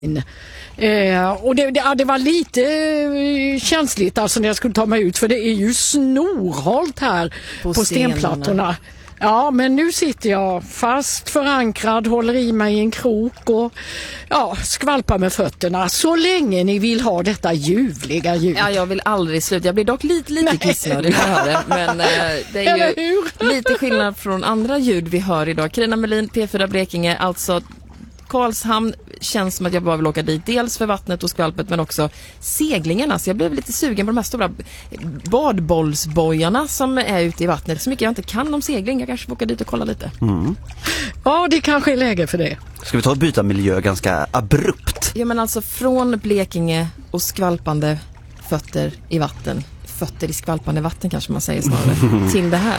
Och det var lite känsligt alltså när jag skulle ta mig ut, för det är ju snorhalt här på stenplattorna. Ja, men nu sitter jag fast förankrad, håller i mig i en krok och skvalpar med fötterna så länge ni vill ha detta ljuvliga ljud. Ja, jag vill aldrig sluta. Jag blir dock lite kissnödig när jag hör det, men det är ju lite skillnad från andra ljud vi hör idag. Carina Melin, P4 Blekinge, alltså Karlshamn känns som att jag bara vill åka dit. Dels för vattnet och skvalpet, men också seglingen. Alltså jag blev lite sugen på de här stora badbollsbojarna som är ute i vattnet. Så mycket jag inte kan om segling. Jag kanske får åka dit och kolla lite. Ja, det kanske är läge för det. Ska vi ta och byta miljö ganska abrupt? Ja, men alltså från Blekinge och skvalpande fötter i vatten. Fötter i skvalpande vatten kanske man säger snarare. Till det här.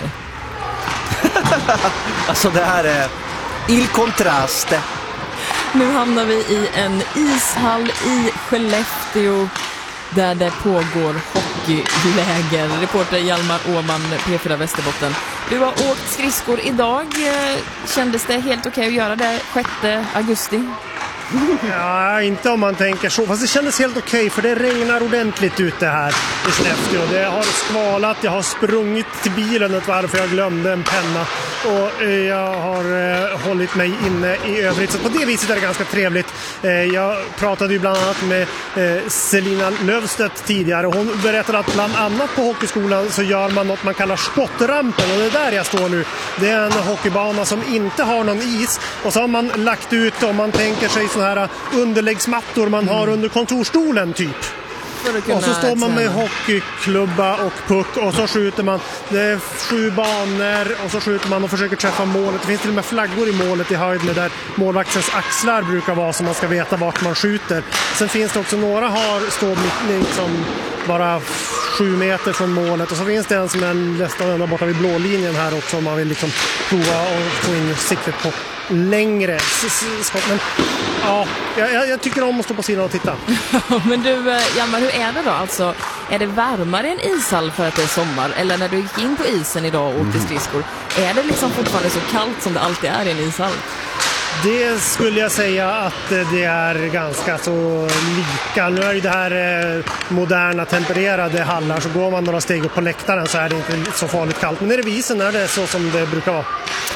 Alltså det här är il contraste. Nu hamnar vi i en ishall i Skellefteå där det pågår hockeyläger. Reporter Hjalmar Åman, P4 Västerbotten. Du har åkt skridskor idag. Kändes det helt okej att göra det 6 augusti? Ja, inte om man tänker så. Fast det kändes helt okej, för det regnar ordentligt ute här i Skellefteå. Det har skvalat, jag har sprungit till bilen ett varv för jag glömde en penna. Och jag har hållit mig inne i övrigt. Så på det viset är det ganska trevligt. Jag pratade ju bland annat med Selina Lövstedt tidigare. Hon berättade att bland annat på hockeyskolan så gör man något man kallar skottrampen. Och det är där jag står nu. Det är en hockeybana som inte har någon is. Och så har man lagt ut, om man tänker sig så här underläggsmattor man har under kontorstolen typ. Och så står man med hockeyklubba och puck och så skjuter man. Det är 7 banor och så skjuter man och försöker träffa målet. Det finns till och med flaggor i målet i höjd med där målvaktens axlar brukar vara, så man ska veta vart man skjuter. Sen finns det också några står liksom bara 7 meter från målet, och så finns det en som är nästan ända borta vid blå linjen här också, om man vill liksom prova och få in siktet på längre skott. Men ja, jag tycker om att stå på sidan och titta. Men du, Hjalmar, hur är det då? Alltså, är det varmare än ishall för att det är sommar? Eller när du gick in på isen idag och åkte skridskor, är det liksom fortfarande så kallt som det alltid är i en ishall? Det skulle jag säga att det är ganska så lika. Nu är ju det här moderna tempererade hallar, så går man några steg upp på läktaren så är det inte så farligt kallt. Men när det vid isen är det så som det brukar vara.